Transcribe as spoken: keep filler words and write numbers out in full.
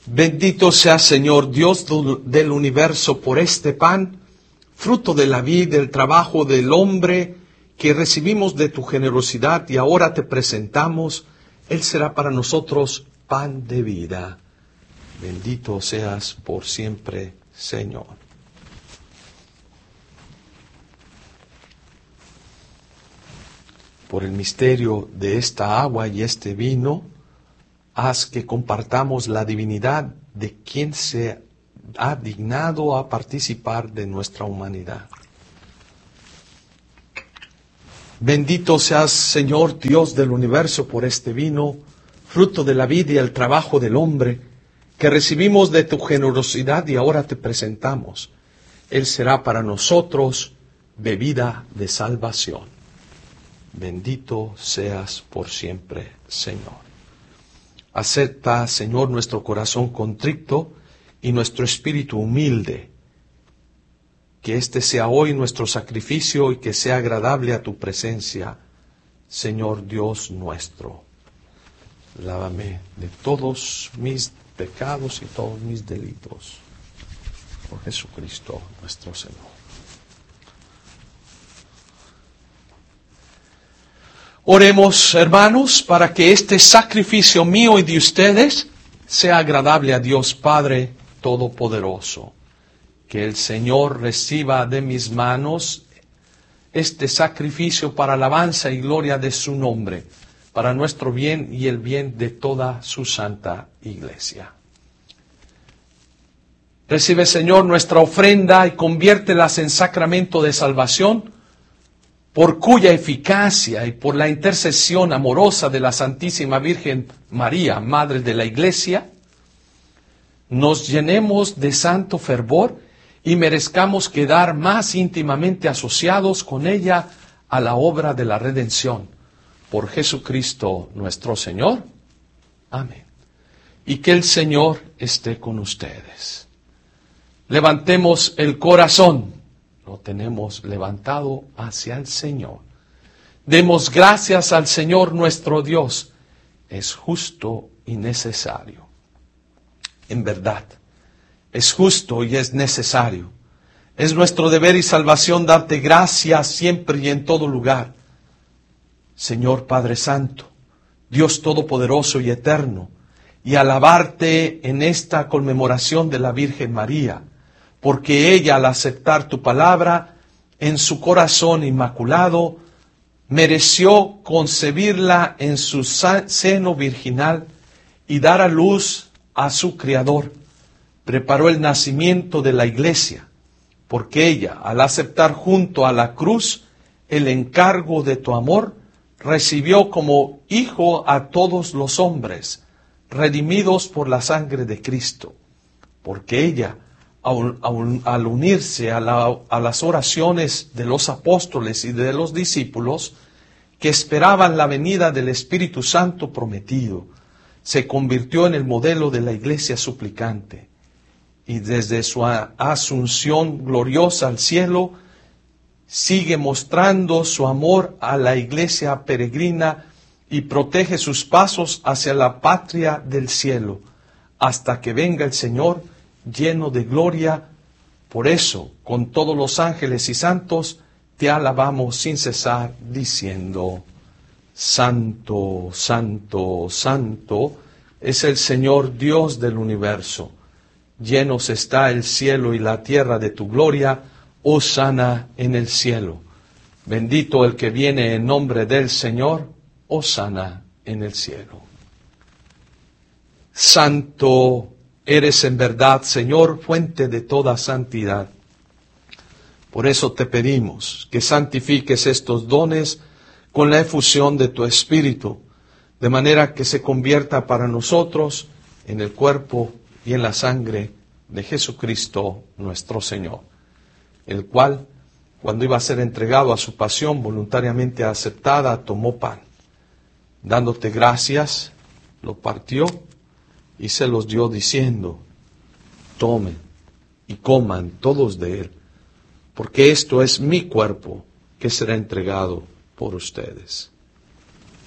Bendito sea, Señor, Dios del universo, por este pan, fruto de la vida, del trabajo del hombre, que recibimos de tu generosidad y ahora te presentamos. Él será para nosotros pan de vida. Bendito seas por siempre, Señor. Por el misterio de esta agua y este vino, haz que compartamos la divinidad de quien se ha dignado a participar de nuestra humanidad. Bendito seas, Señor, Dios del universo, por este vino, fruto de la vida y el trabajo del hombre, que recibimos de tu generosidad y ahora te presentamos. Él será para nosotros bebida de salvación. Bendito seas por siempre, Señor. Acepta, Señor, nuestro corazón contrito y nuestro espíritu humilde. Que este sea hoy nuestro sacrificio y que sea agradable a tu presencia, Señor Dios nuestro. Lávame de todos mis pecados y todos mis delitos. Por Jesucristo nuestro Señor. Oremos, hermanos, para que este sacrificio mío y de ustedes sea agradable a Dios Padre Todopoderoso. Que el Señor reciba de mis manos este sacrificio para alabanza y gloria de su nombre, para nuestro bien y el bien de toda su santa iglesia. Recibe, Señor, nuestra ofrenda y conviértelas en sacramento de salvación, por cuya eficacia y por la intercesión amorosa de la Santísima Virgen María, Madre de la Iglesia, nos llenemos de santo fervor y merezcamos quedar más íntimamente asociados con ella a la obra de la redención. Por Jesucristo nuestro Señor. Amén. Y que el Señor esté con ustedes. Levantemos el corazón. Lo tenemos levantado hacia el Señor. Demos gracias al Señor nuestro Dios. Es justo y necesario. En verdad, es justo y es necesario. Es nuestro deber y salvación darte gracias siempre y en todo lugar. Señor Padre Santo, Dios Todopoderoso y Eterno, y alabarte en esta conmemoración de la Virgen María, porque ella, al aceptar tu palabra, en su corazón inmaculado, mereció concebirla en su seno virginal y dar a luz a su Criador. Preparó el nacimiento de la Iglesia, porque ella, al aceptar junto a la cruz el encargo de tu amor, recibió como hijo a todos los hombres, redimidos por la sangre de Cristo, porque ella, al unirse a, la, a las oraciones de los apóstoles y de los discípulos, que esperaban la venida del Espíritu Santo prometido, se convirtió en el modelo de la iglesia suplicante. Y desde su asunción gloriosa al cielo, sigue mostrando su amor a la iglesia peregrina y protege sus pasos hacia la patria del cielo, hasta que venga el Señor lleno de gloria. Por eso, con todos los ángeles y santos, te alabamos sin cesar, diciendo: Santo, Santo, Santo, es el Señor Dios del universo. Llenos está el cielo y la tierra de tu gloria. Hosana en el cielo. Bendito el que viene en nombre del Señor. Hosana en el cielo. Santo eres en verdad, Señor, fuente de toda santidad. Por eso te pedimos que santifiques estos dones con la efusión de tu Espíritu, de manera que se convierta para nosotros en el cuerpo y en la sangre de Jesucristo nuestro Señor, el cual, cuando iba a ser entregado a su pasión voluntariamente aceptada, tomó pan. Dándote gracias, lo partió y se los dio diciendo: tomen y coman todos de él, porque esto es mi cuerpo que será entregado por ustedes.